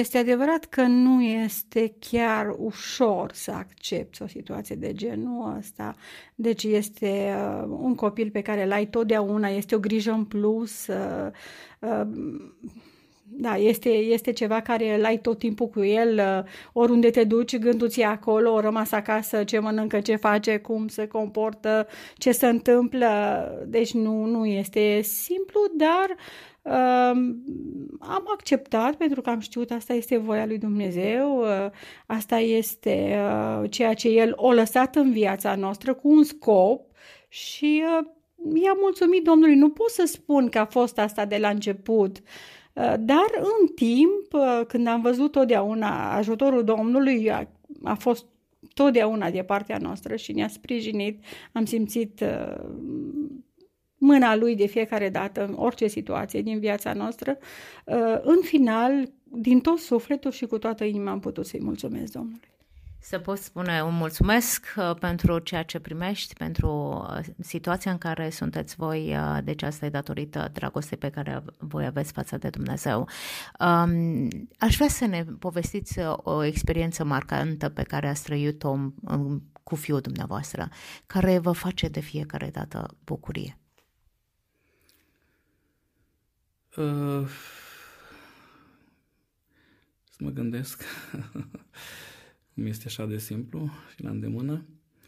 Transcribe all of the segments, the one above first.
este adevărat că nu este chiar ușor să accepți o situație de genul ăsta. Deci este un copil pe care l-ai totdeauna, este o grijă în plus, da, este ceva care l-ai tot timpul cu el, oriunde te duci, gândul ți-e acolo, o rămas acasă, ce mănâncă, ce face, cum se comportă, ce se întâmplă. Deci nu este simplu, dar am acceptat pentru că am știut asta este voia lui Dumnezeu, asta este ceea ce El a lăsat în viața noastră cu un scop și i-am mulțumit Domnului. Nu pot să spun că a fost asta de la început, dar în timp, când am văzut totdeauna ajutorul Domnului, a fost totdeauna de partea noastră și ne-a sprijinit, am simțit mâna Lui de fiecare dată, în orice situație din viața noastră. În final, din tot sufletul și cu toată inima am putut să-i mulțumesc Domnului. Să poți spune un mulțumesc pentru ceea ce primești, pentru situația în care sunteți voi, deci asta e datorită dragostei pe care voi aveți față de Dumnezeu. Aș vrea să ne povestiți o experiență marcantă pe care ați trăit-o cu fiul dumneavoastră, care vă face de fiecare dată bucurie. Să mă gândesc... Cum este așa de simplu și la îndemână.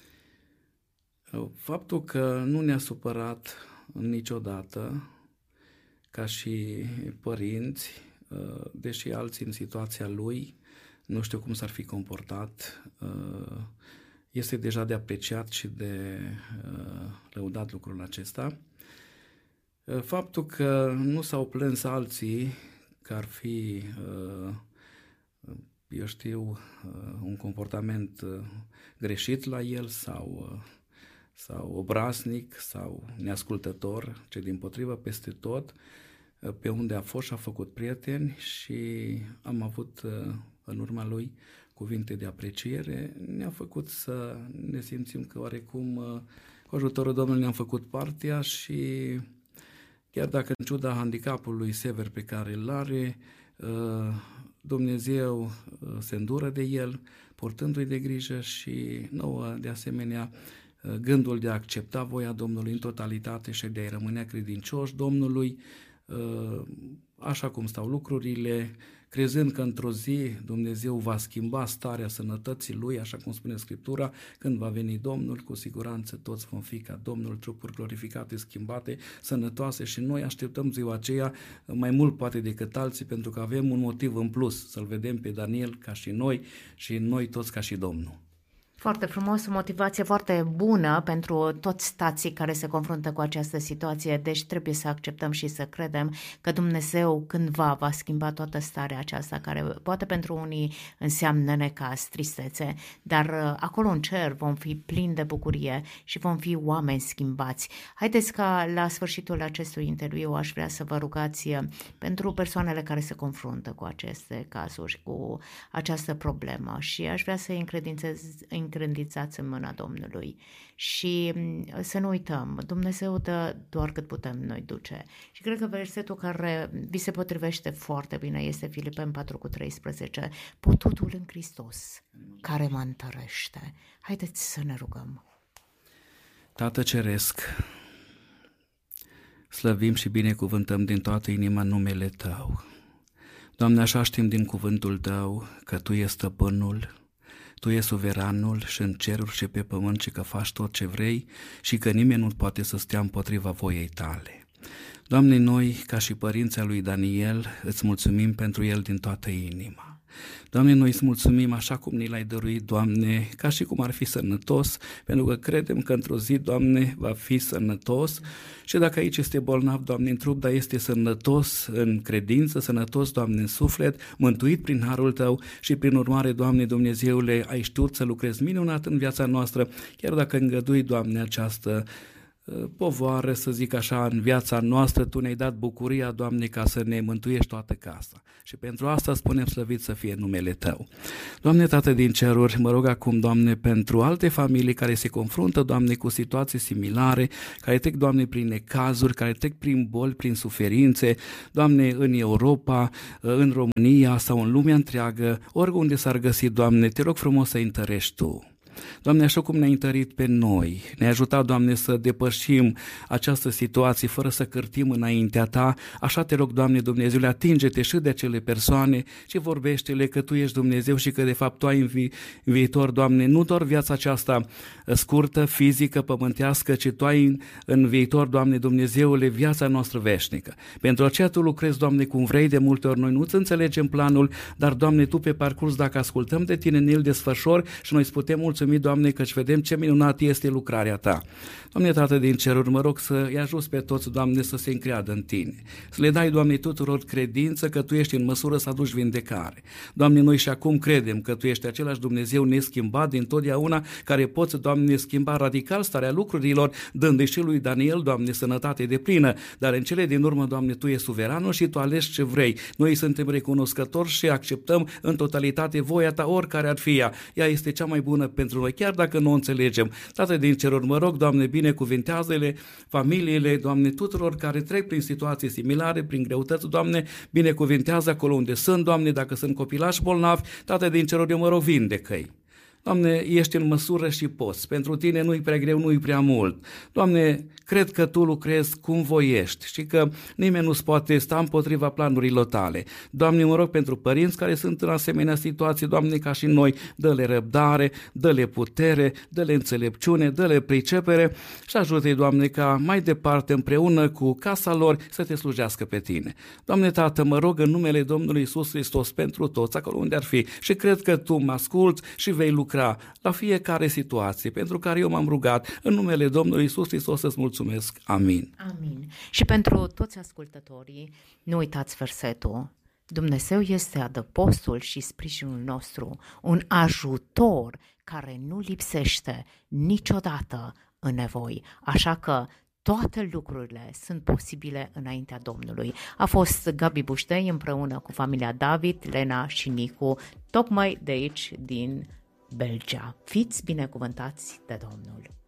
Faptul că nu ne-a supărat niciodată ca și părinți, deși alții în situația lui nu știu cum s-ar fi comportat, este deja de apreciat și de lăudat lucrul acesta. Faptul că nu s-au plâns alții că ar fi eu știu, un comportament greșit la el sau obraznic sau neascultător, ci dimpotrivă peste tot, pe unde a fost și a făcut prieteni și am avut în urma lui cuvinte de apreciere, ne-a făcut să ne simțim că oarecum cu ajutorul Domnului ne-am făcut partea și chiar dacă în ciuda handicapului sever pe care îl are, Dumnezeu se îndură de el, purtându-i de grijă și nouă, de asemenea, gândul de a accepta voia Domnului în totalitate și de a-i rămâne credincioși Domnului, așa cum stau lucrurile, crezând că într-o zi Dumnezeu va schimba starea sănătății lui, așa cum spune Scriptura, când va veni Domnul, cu siguranță toți vom fi ca Domnul, trupuri glorificate, schimbate, sănătoase și noi așteptăm ziua aceea mai mult poate decât alții, pentru că avem un motiv în plus, să-l vedem pe Daniel ca și noi toți ca și Domnul. Foarte frumos, o motivație foarte bună pentru toți tații care se confruntă cu această situație, deci trebuie să acceptăm și să credem că Dumnezeu cândva va schimba toată starea aceasta, care poate pentru unii înseamnă necaz, tristețe, dar acolo în cer vom fi plini de bucurie și vom fi oameni schimbați. Haideți ca la sfârșitul acestui interviu aș vrea să vă rugați pentru persoanele care se confruntă cu aceste cazuri, cu această problemă și aș vrea să încredințați în mâna Domnului și să nu uităm, Dumnezeu dă doar cât putem noi duce. Și cred că versetul care vi se potrivește foarte bine este Filipeni 4:13, pot totul în Hristos care mă întărește. Haideți să ne rugăm. Tată Ceresc, slăvim și binecuvântăm din toată inima numele Tău. Doamne, așa știm din cuvântul Tău că Tu ești stăpânul, Tu ești suveranul și în ceruri și pe pământ și că faci tot ce vrei și că nimeni nu poate să stea împotriva voiei Tale. Doamne, noi, ca și părinții lui Daniel, îți mulțumim pentru el din toată inima. Doamne, noi îți mulțumim așa cum ni l-ai dăruit, Doamne, ca și cum ar fi sănătos, pentru că credem că într-o zi, Doamne, va fi sănătos și dacă aici este bolnav, Doamne, în trup, dar este sănătos în credință, sănătos, Doamne, în suflet, mântuit prin harul Tău și prin urmare, Doamne, Dumnezeule, ai știut să lucrezi minunat în viața noastră, chiar dacă îngădui, Doamne, această povoare, să zic așa, în viața noastră. Tu ne-ai dat bucuria, Doamne, ca să ne mântuiești toată casa. Și pentru asta spunem slăvit să fie numele Tău. Doamne, Tată din ceruri, mă rog acum, Doamne, pentru alte familii care se confruntă, Doamne, cu situații similare, care trec, Doamne, prin necazuri, care trec prin boli, prin suferințe, Doamne, în Europa, în România sau în lumea întreagă, oriunde s-ar găsi, Doamne, te rog frumos să-i întărești Tu. Doamne, așa cum ne-ai întărit pe noi, ne-ai ajutat, Doamne, să depășim această situație fără să cârtim înaintea Ta, așa te rog, Doamne Dumnezeule, atinge-te și de acele persoane și vorbește-le că Tu ești Dumnezeu și că de fapt Tu ai în viitor, Doamne, nu doar viața aceasta scurtă, fizică, pământească, ci Tu ai în viitor, Doamne Dumnezeule, viața noastră veșnică. Pentru aceea Tu lucrezi, Doamne, cum vrei, de multe ori noi nu-ți înțelegem planul, dar, Doamne, Tu pe parcurs, dacă ascultăm de Tine, ne-l desfășori și noi îți putem mulțumi, Doamne, căci vedem ce minunat este lucrarea Ta. Doamne, Tată din ceruri, mă rog să-i ajuți pe toți, Doamne, să se încreadă în Tine. Să le dai, Doamne, tuturor credință că Tu ești în măsură să aduci vindecare. Doamne, noi și acum credem că Tu ești același Dumnezeu neschimbat dintotdeauna, care poți, Doamne, schimba radical starea lucrurilor, dându-i și lui Daniel, Doamne, sănătate deplină, dar în cele din urmă, Doamne, Tu ești suveranul și Tu alegi ce vrei. Noi suntem recunoscători și acceptăm în totalitate voia Ta, oricare ar fi ea. Ea este cea mai bună pentru noi, chiar dacă nu o înțelegem. Tată din ceruri, mă rog, Doamne, binecuvintează-le, familiile, Doamne, tuturor care trec prin situații similare, prin greutăți, Doamne, binecuvintează acolo unde sunt, Doamne, dacă sunt copilași bolnavi, Tată din ceruri, eu mă rog, vindecă-i. Doamne, ești în măsură și poți. Pentru Tine nu-i prea greu, nu-i prea mult. Doamne, cred că Tu lucrezi cum voiești și că nimeni nu-ți poate sta împotriva planurilor Tale. Doamne, mă rog pentru părinți care sunt în asemenea situații, Doamne, ca și noi, dă-le răbdare, dă-le putere, dă-le înțelepciune, dă-le pricepere și ajută-i, Doamne, ca mai departe, împreună cu casa lor, să Te slujească pe Tine. Doamne, Tată, mă rog în numele Domnului Iisus Hristos pentru toți, acolo unde ar fi, și cred că Tu mă asculți și vei lucra la fiecare situație pentru care eu m-am rugat. În numele Domnului Iisus Hristos să-ți mulțumesc. Amin. Amin. Și pentru toți ascultătorii, nu uitați versetul. Dumnezeu este adăpostul și sprijinul nostru, un ajutor care nu lipsește niciodată în nevoi. Așa că toate lucrurile sunt posibile înaintea Domnului. A fost Gabi Buștei împreună cu familia David, Lena și Nicu, tocmai de aici din Belgia. Fiți binecuvântați de Domnul!